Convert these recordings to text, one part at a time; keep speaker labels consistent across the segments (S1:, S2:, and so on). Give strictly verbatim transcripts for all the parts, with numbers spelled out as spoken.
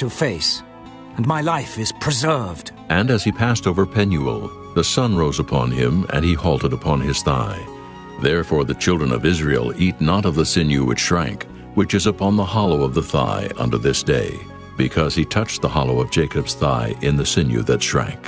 S1: to face, and my life is preserved.
S2: And as he passed over Penuel, the sun rose upon him, and he halted upon his thigh. Therefore the children of Israel eat not of the sinew which shrank, which is upon the hollow of the thigh unto this day, because he touched the hollow of Jacob's thigh in the sinew that shrank.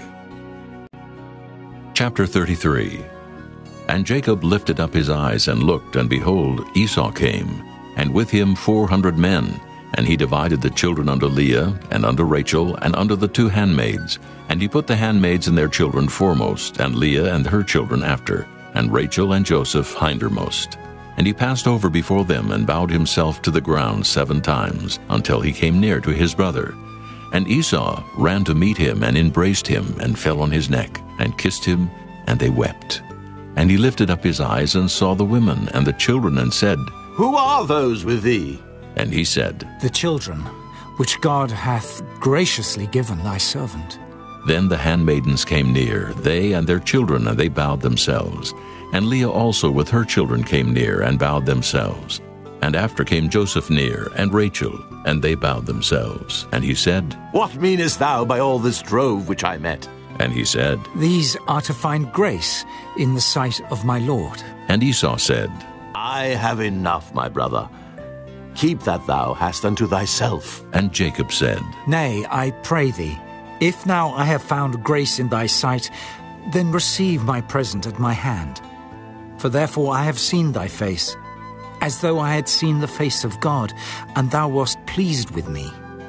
S2: Chapter thirty-three. And Jacob lifted up his eyes and looked, and behold, Esau came, and with him four hundred men. And he divided the children unto Leah, and unto Rachel, and unto the two handmaids. And he put the handmaids and their children foremost, and Leah and her children after, and Rachel and Joseph hindermost. And he passed over before them, and bowed himself to the ground seven times, until he came near to his brother. And Esau ran to meet him, and embraced him, and fell on his neck, and kissed him, and they wept. And he lifted up his eyes, and saw the women and the children, and said,
S3: Who are those with thee?
S2: And he said,
S1: The children, which God hath graciously given thy servant.
S2: Then the handmaidens came near, they and their children, and they bowed themselves. And Leah also with her children came near, and bowed themselves. And after came Joseph near, and Rachel, and they bowed themselves. And he said,
S3: What meanest thou by all this drove which I met?
S2: And he said,
S1: These are to find grace in the sight of my Lord.
S2: And Esau said,
S3: I have enough, my brother. Keep that thou hast unto thyself.
S2: And Jacob said,
S1: Nay, I pray thee, if now I have found grace in thy sight, then receive my present at my hand. For therefore I have seen thy face, as though I had seen the face of God, and thou wast pleased with me.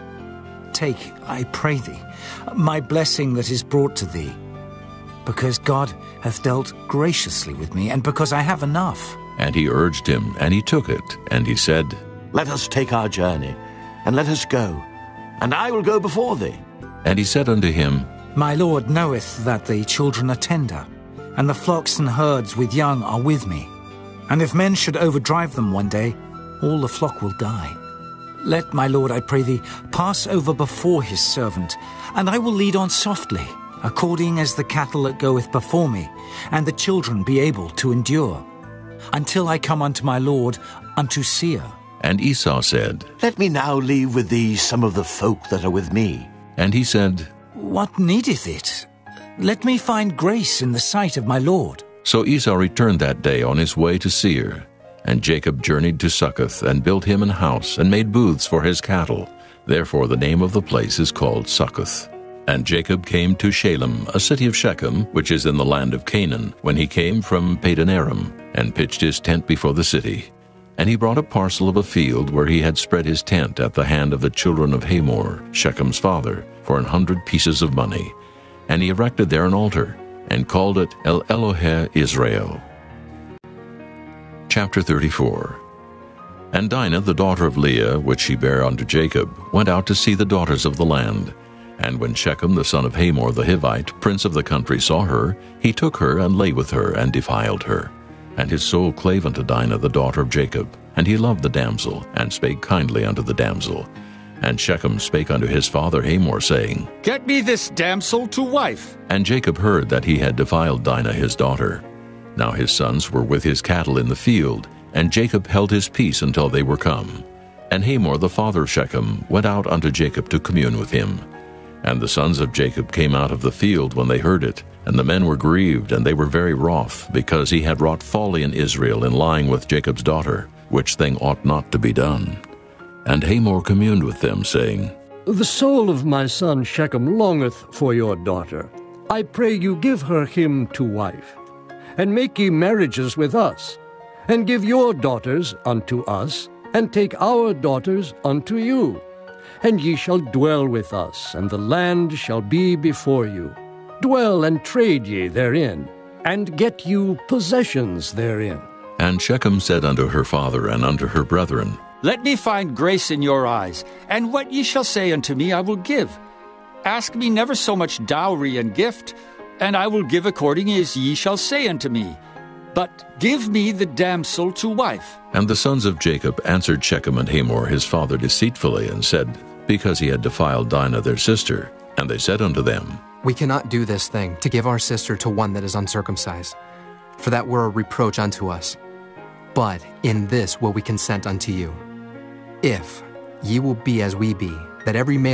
S1: Take, I pray thee, my blessing that is brought to thee, because God hath dealt graciously with me, and because I have enough.
S2: And he urged him, and he took it, and he said,
S3: Let us take our journey, and let us go, and I will go before thee.
S2: And he said unto him,
S1: My Lord knoweth that the children are tender, and the flocks and herds with young are with me. And if men should overdrive them one day, all the flock will die. Let my Lord, I pray thee, pass over before his servant, and I will lead on softly, according as the cattle that goeth before me, and the children be able to endure, until I come unto my Lord, unto Seir.
S2: And Esau said,
S3: Let me now leave with thee some of the folk that are with me.
S2: And he said,
S1: What needeth it? Let me find grace in the sight of my Lord.
S2: So Esau returned that day on his way to Seir. And Jacob journeyed to Succoth, and built him an house, and made booths for his cattle. Therefore the name of the place is called Succoth. And Jacob came to Shalem, a city of Shechem, which is in the land of Canaan, when he came from Padan Aram, and pitched his tent before the city. And he brought a parcel of a field where he had spread his tent at the hand of the children of Hamor, Shechem's father, for an hundred pieces of money. And he erected there an altar, and called it El Elohe Israel. Chapter thirty-four. And Dinah, the daughter of Leah, which she bare unto Jacob, went out to see the daughters of the land. And when Shechem the son of Hamor the Hivite, prince of the country, saw her, he took her, and lay with her, and defiled her. And his soul clave unto Dinah the daughter of Jacob, and he loved the damsel, and spake kindly unto the damsel. And Shechem spake unto his father Hamor, saying,
S4: Get me this damsel to wife.
S2: And Jacob heard that he had defiled Dinah his daughter. Now his sons were with his cattle in the field, and Jacob held his peace until they were come. And Hamor the father of Shechem went out unto Jacob to commune with him. And the sons of Jacob came out of the field when they heard it, and the men were grieved, and they were very wroth, because he had wrought folly in Israel in lying with Jacob's daughter, which thing ought not to be done. And Hamor communed with them, saying,
S5: The soul of my son Shechem longeth for your daughter. I pray you give her him to wife, and make ye marriages with us, and give your daughters unto us, and take our daughters unto you. And ye shall dwell with us, and the land shall be before you. Dwell and trade ye therein, and get you possessions therein.
S2: And Shechem said unto her father and unto her brethren,
S4: Let me find grace in your eyes, and what ye shall say unto me I will give. Ask me never so much dowry and gift, and I will give according as ye shall say unto me. But give me the damsel to wife.
S2: And the sons of Jacob answered Shechem and Hamor his father deceitfully, and said, Because he had defiled Dinah their sister. And they said unto them,
S6: We cannot do this thing, to give our sister to one that is uncircumcised, for that were a reproach unto us. But in this will we consent unto you, if ye will be as we be, that every male